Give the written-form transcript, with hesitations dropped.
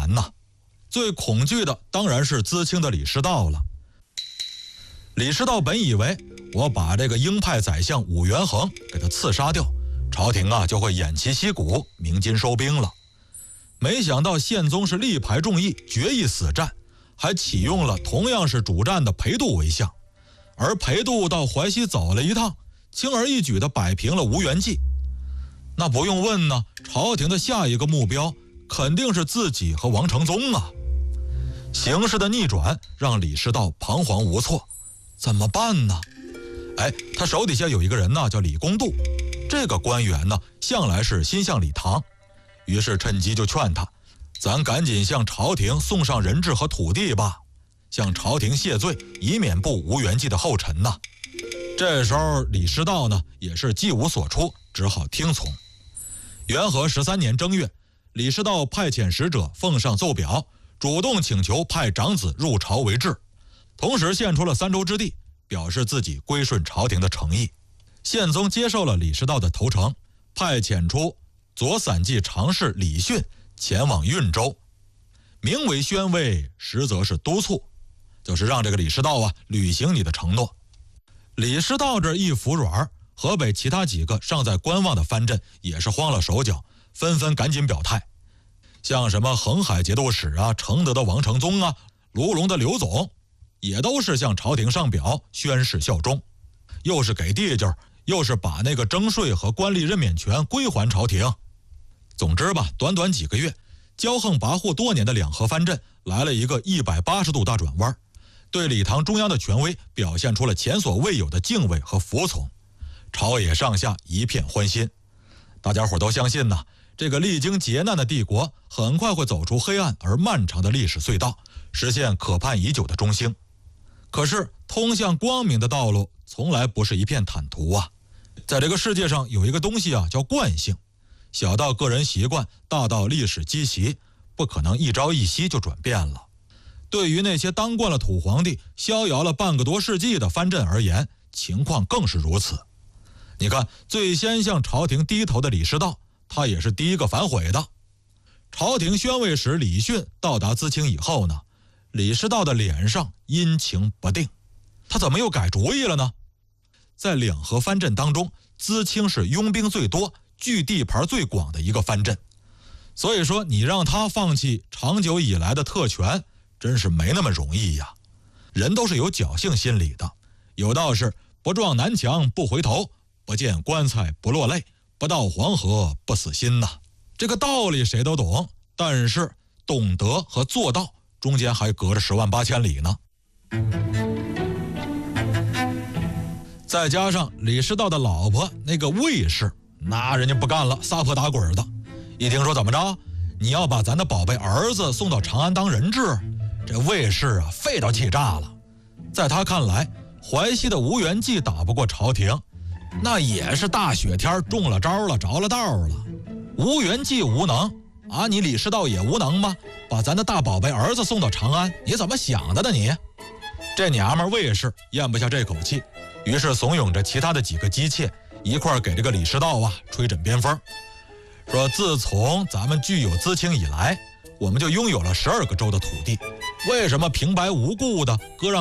难呐。最恐惧的当然是知青的李师道了。李师道本以为我把这个鹰派宰相武元衡给他刺杀掉，朝廷就会偃旗息鼓，鸣金收兵了。没想到宪宗是力排众议，决一死战，还启用了同样是主战的裴度为相。而裴度到淮西走了一趟，轻而易举地摆平了吴元济。那不用问呢，朝廷的下一个目标肯定是自己和王承宗啊。形势的逆转让李师道彷徨无措，怎么办呢？他手底下有一个人呢，叫李公度。这个官员呢，向来是心向李唐，于是趁机就劝他，咱赶紧向朝廷送上人质和土地吧，向朝廷谢罪，以免步吴元济的后尘呐。这时候李师道呢，也是计无所出，只好听从。元和13年正月，李师道派遣使者奉上奏表，主动请求派长子入朝为质，同时献出了3州之地，表示自己归顺朝廷的诚意。宪宗接受了李师道的投诚，派遣出左散骑常侍李训前往运州，名为宣慰，实则是督促，就是让这个李师道履行你的承诺。李师道这一服软，河北其他几个尚在观望的藩镇也是慌了手脚，纷纷赶紧表态。像什么横海节度使承德的王承宗卢龙的刘总，也都是向朝廷上表宣誓效忠，又是给地界，又是把那个征税和官吏任免权归还朝廷。总之吧，短短几个月，骄横跋扈多年的两河藩镇来了一个180度大转弯，对李唐中央的权威表现出了前所未有的敬畏和服从，朝野上下一片欢心。大家伙都相信这个历经劫难的帝国很快会走出黑暗而漫长的历史隧道，实现可盼已久的中兴。可是通向光明的道路从来不是一片坦途在这个世界上有一个东西叫惯性，小到个人习惯，大到历史积习，不可能一朝一夕就转变了。对于那些当惯了土皇帝逍遥了半个多世纪的藩镇而言，情况更是如此。你看，最先向朝廷低头的李师道，他也是第一个反悔的。朝廷宣慰使李训到达淄青以后呢，李师道的脸上阴晴不定，他怎么又改主意了呢？在两河藩镇当中，淄青是拥兵最多、据地盘最广的一个藩镇，所以说你让他放弃长久以来的特权，真是没那么容易呀。人都是有侥幸心理的，有道是不撞南墙不回头，不见棺材不落泪，不到黄河不死心呐。这个道理谁都懂，但是懂得和做到中间还隔着10万8千里呢。再加上李师道的老婆那个卫氏，那人家不干了，撒泼打滚的。一听说怎么着，你要把咱的宝贝儿子送到长安当人质，这卫氏肺都气炸了。在他看来，淮西的吴元济打不过朝廷，那也是大雪天中了招了，着了道了。吴元济无能你李师道也无能吗？把咱的大宝贝儿子送到长安，你怎么想的呢你？这娘们卫氏咽不下这口气，于是怂恿着其他的几个姬妾一块给这个李师道吹枕边风，说自从咱们具有淄青以来，我们就拥有了12个州的土地，为什么平白无故的割让